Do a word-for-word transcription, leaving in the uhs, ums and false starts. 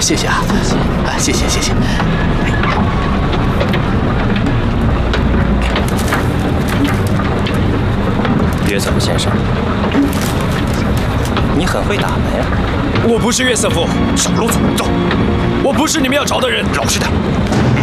谢谢啊，啊，谢谢谢谢。 约瑟夫先生，你很会打门呀。 我不是约瑟夫， 少啰嗦，走。 我不是你们要找的人， 老实点。